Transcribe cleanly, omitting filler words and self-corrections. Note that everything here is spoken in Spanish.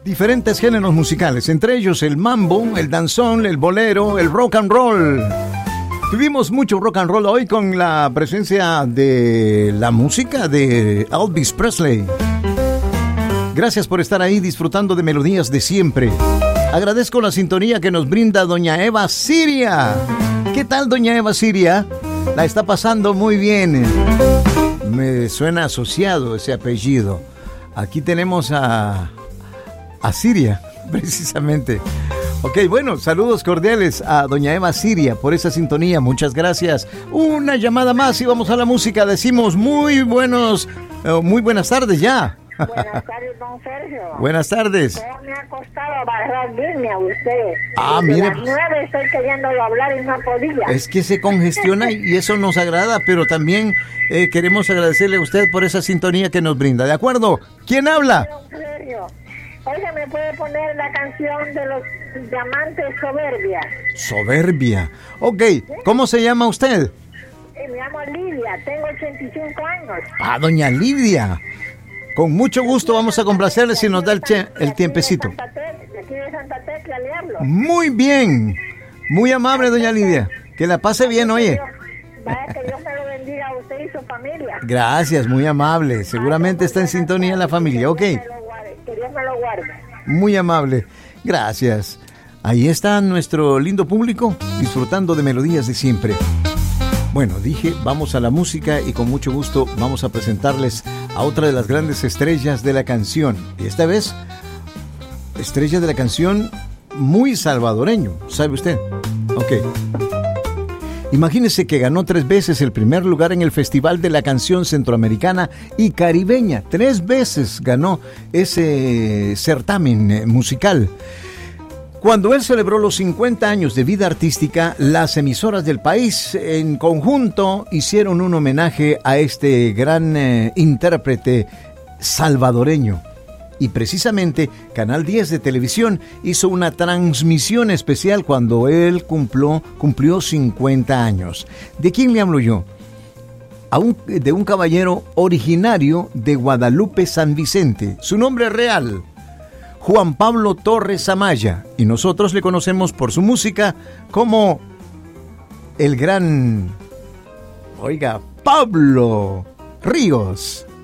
diferentes géneros musicales, entre ellos el mambo, el danzón, el bolero, el rock and roll. Tuvimos mucho rock and roll hoy con la presencia de la música de Elvis Presley. Gracias por estar ahí disfrutando de melodías de siempre. Agradezco la sintonía que nos brinda doña Eva Siria. ¿Qué tal, doña Eva Siria? La está pasando muy bien. Me suena asociado ese apellido. Aquí tenemos a Siria, precisamente. Ok, bueno, saludos cordiales a doña Eva Siria por esa sintonía. Muchas gracias. Una llamada más y vamos a la música. Decimos muy buenas tardes ya. Buenas tardes, don Sergio. Buenas tardes. No me ha costado bajarme a usted. Mire. A las 9 estoy queriéndolo hablar y no podía. Es que se congestiona y eso nos agrada, pero también queremos agradecerle a usted por esa sintonía que nos brinda. ¿De acuerdo? ¿Quién habla? Don Sergio, oiga, ¿me puede poner la canción de los Diamantes Soberbia? Soberbia. Ok, ¿cómo se llama usted? Me llamo Lidia, tengo 85 años. Doña Lidia. Con mucho gusto vamos a complacerle si nos da el tiempecito. De aquí de Santa Tecla le hablo. Muy bien. Muy amable, doña Lidia. Que la pase bien, oye. Vaya, que Dios me lo bendiga a usted y su familia. Gracias, muy amable. Seguramente está en sintonía la familia, ok. Que Dios me lo guarde. Muy amable. Gracias. Ahí está nuestro lindo público disfrutando de melodías de siempre. Bueno, dije, vamos a la música y con mucho gusto vamos a presentarles a otra de las grandes estrellas de la canción. Y esta vez, estrella de la canción muy salvadoreño, ¿sabe usted? Ok. Imagínese que ganó 3 veces el primer lugar en el Festival de la Canción Centroamericana y Caribeña. 3 veces ganó ese certamen musical. Cuando él celebró los 50 años de vida artística, las emisoras del país en conjunto hicieron un homenaje a este gran intérprete salvadoreño. Y precisamente Canal 10 de televisión hizo una transmisión especial cuando él cumplió 50 años. ¿De quién le hablo yo? De un caballero originario de Guadalupe, San Vicente. Su nombre real, Juan Pablo Torres Amaya, y nosotros le conocemos por su música como el gran, Pablo Ríos.